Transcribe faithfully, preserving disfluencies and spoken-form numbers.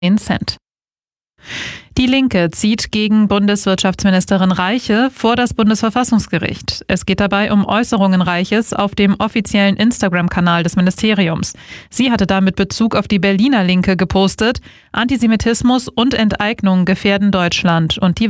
Cent. Die Linke zieht gegen Bundeswirtschaftsministerin Reiche vor das Bundesverfassungsgericht. Es geht dabei um Äußerungen Reiches auf dem offiziellen Instagram-Kanal des Ministeriums. Sie hatte damit Bezug auf die Berliner Linke gepostet. Antisemitismus und Enteignung gefährden Deutschland und die